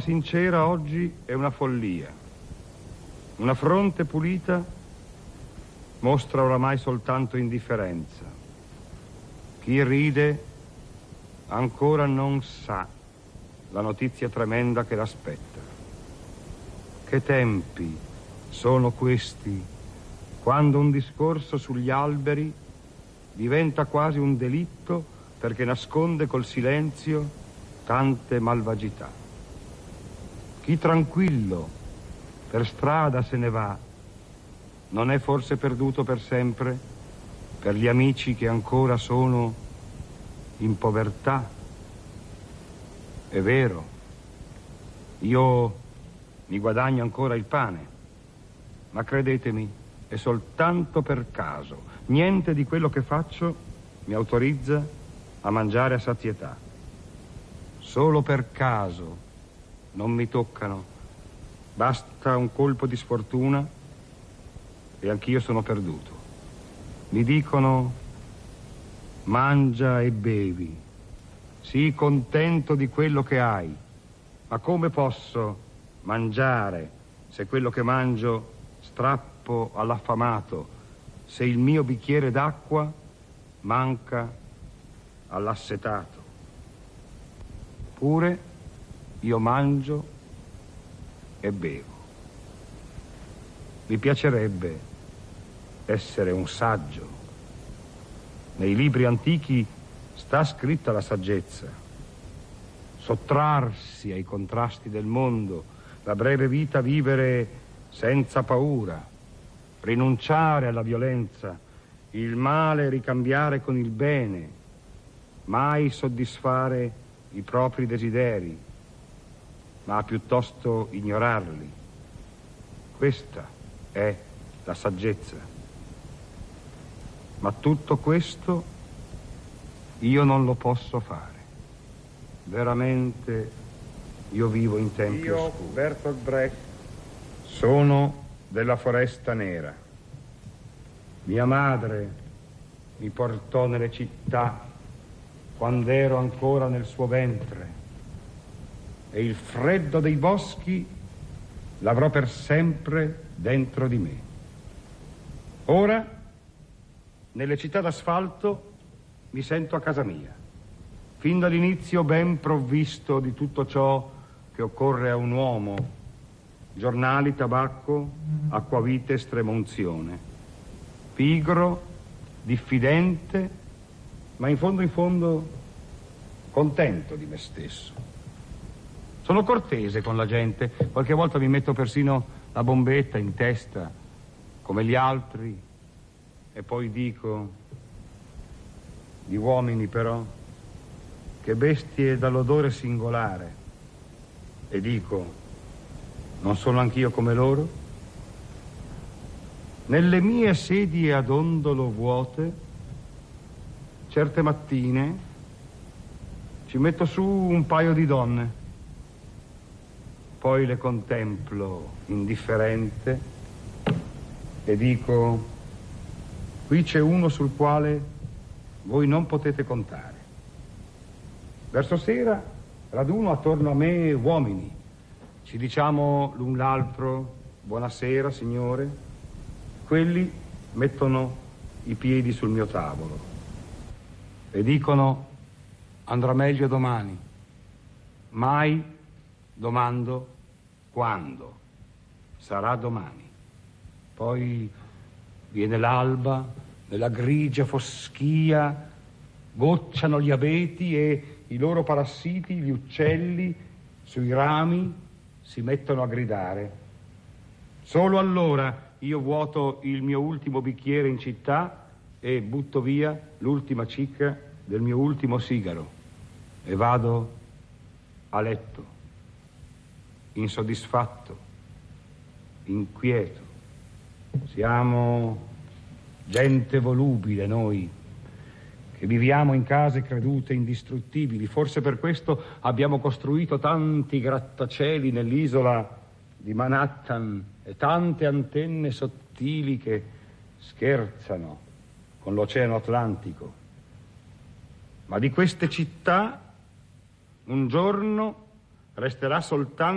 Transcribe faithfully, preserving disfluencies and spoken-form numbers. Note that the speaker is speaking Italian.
sincera oggi è una follia. Una fronte pulita mostra oramai soltanto indifferenza. Chi ride ancora non sa la notizia tremenda che l'aspetta. Che tempi sono questi, quando un discorso sugli alberi diventa quasi un delitto perché nasconde col silenzio tante malvagità. Chi tranquillo per strada se ne va non è forse perduto per sempre per gli amici che ancora sono in povertà? È vero, io mi guadagno ancora il pane, ma credetemi, è soltanto per caso. Niente di quello che faccio mi autorizza a mangiare a sazietà. Solo per caso non mi toccano. Basta un colpo di sfortuna e anch'io sono perduto. Mi dicono: mangia e bevi, sii contento di quello che hai. Ma come posso mangiare se quello che mangio strappo all'affamato, se il mio bicchiere d'acqua manca all'assetato? Pure io mangio e bevo. Mi piacerebbe essere un saggio. Nei libri antichi sta scritta la saggezza. Sottrarsi ai contrasti del mondo, la breve vita vivere senza paura, rinunciare alla violenza, il male ricambiare con il bene, mai soddisfare i propri desideri, ma piuttosto ignorarli. Questa è la saggezza. Ma tutto questo io non lo posso fare. Veramente io vivo in tempi io, oscuri. Io, Bertolt Brecht, sono della Foresta Nera. Mia madre mi portò nelle città quando ero ancora nel suo ventre e il freddo dei boschi l'avrò per sempre dentro di me. Ora, nelle città d'asfalto, mi sento a casa mia, fin dall'inizio ben provvisto di tutto ciò che occorre a un uomo: giornali, tabacco, acquavite, estremunzione. Pigro, diffidente, ma in fondo in fondo contento di me stesso. Sono cortese con la gente, qualche volta mi metto persino la bombetta in testa, come gli altri, e poi dico: di uomini però, che bestie dall'odore singolare. E dico: non sono anch'io come loro? Nelle mie sedie ad ondolo vuote, certe mattine ci metto su un paio di donne, poi le contemplo indifferente e dico: qui c'è uno sul quale voi non potete contare. Verso sera raduno attorno a me uomini, ci diciamo l'un l'altro buonasera signore. Quelli mettono i piedi sul mio tavolo e dicono: andrà meglio domani. Mai domando quando sarà domani. Poi viene l'alba, nella grigia foschia gocciano gli abeti e i loro parassiti, gli uccelli, sui rami si mettono a gridare. Solo allora io vuoto il mio ultimo bicchiere in città e butto via l'ultima cicca del mio ultimo sigaro e vado a letto, insoddisfatto, inquieto. Siamo gente volubile noi, che viviamo in case credute indistruttibili. Forse per questo abbiamo costruito tanti grattacieli nell'isola di Manhattan e tante antenne sottili che scherzano con l'Oceano Atlantico. Ma di queste città un giorno resterà soltanto